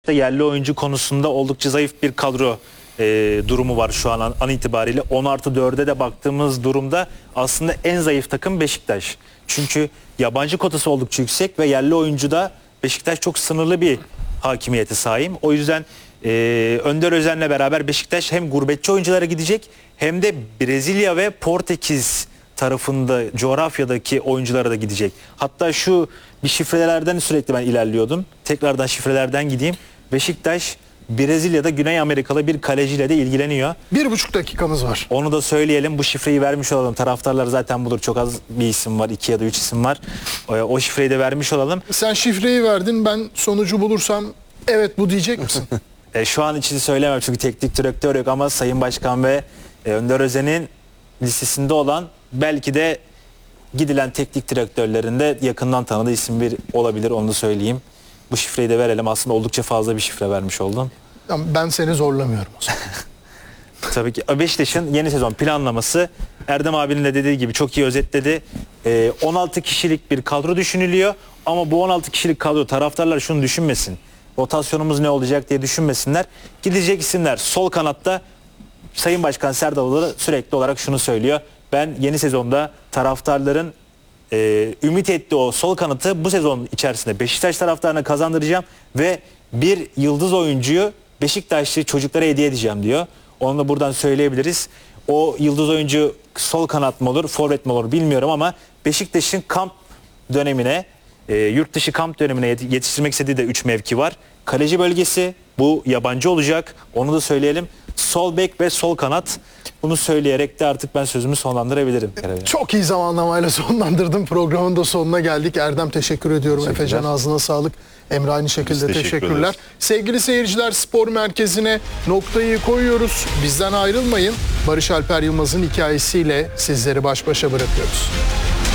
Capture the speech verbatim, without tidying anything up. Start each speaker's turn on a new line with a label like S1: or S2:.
S1: Yerli oyuncu konusunda oldukça zayıf bir kadro e, durumu var şu an an, an itibariyle. on artı dörde de baktığımız durumda aslında en zayıf takım Beşiktaş. Çünkü yabancı kotası oldukça yüksek ve yerli oyuncuda Beşiktaş çok sınırlı bir hakimiyete sahip. O yüzden e, Önder Özen'le beraber Beşiktaş hem gurbetçi oyunculara gidecek hem de Brezilya ve Portekiz tarafında coğrafyadaki oyunculara da gidecek. Hatta şu bir şifrelerden sürekli ben ilerliyordum. Tekrardan şifrelerden gideyim. Beşiktaş Brezilya'da Güney Amerikalı bir kaleciyle de ilgileniyor.
S2: Bir buçuk dakikamız var.
S1: Onu da söyleyelim. Bu şifreyi vermiş olalım. Taraftarlar zaten bulur. Çok az bir isim var. iki ya da üç isim var. O şifreyi de vermiş olalım.
S2: Sen şifreyi verdin. Ben sonucu bulursam evet bu diyecek misin?
S1: e, şu an için söylemem çünkü teknik direktör yok ama Sayın Başkan ve e, Önder Özen'in listesinde olan belki de gidilen teknik direktörlerinde yakından tanıdığı isim bir olabilir. Onu da söyleyeyim. Bu şifreyi de verelim. Aslında oldukça fazla bir şifre vermiş oldum.
S2: Ben seni zorlamıyorum o zaman.
S1: Tabii ki Beşiktaş'ın yeni sezon planlaması Erdem abinin de dediği gibi çok iyi özetledi. Ee, on altı kişilik bir kadro düşünülüyor ama bu on altı kişilik kadro taraftarlar şunu düşünmesin. Rotasyonumuz ne olacak diye düşünmesinler. Gidecek isimler sol kanatta Sayın Başkan Serdaloğlu sürekli olarak şunu söylüyor. Ben yeni sezonda taraftarların e, ümit ettiği o sol kanatı bu sezon içerisinde Beşiktaş taraftarına kazandıracağım ve bir yıldız oyuncuyu Beşiktaşlı çocuklara hediye edeceğim diyor. Onu da buradan söyleyebiliriz. O yıldız oyuncu sol kanat mı olur, forvet mi olur bilmiyorum ama Beşiktaş'ın kamp dönemine, e, yurt dışı kamp dönemine yetiştirmek istediği de üç mevki var. Kaleci bölgesi bu yabancı olacak. Onu da söyleyelim. Sol bek ve sol kanat. Bunu söyleyerek de artık ben sözümü sonlandırabilirim.
S2: Çok iyi zamanlamayla sonlandırdım. Programın da sonuna geldik. Erdem teşekkür ediyorum. Efecan ağzına sağlık. Emre aynı şekilde
S3: teşekkür
S2: teşekkürler.
S3: ederiz.
S2: Sevgili seyirciler, spor merkezine noktayı koyuyoruz. Bizden ayrılmayın. Barış Alper Yılmaz'ın hikayesiyle sizleri baş başa bırakıyoruz.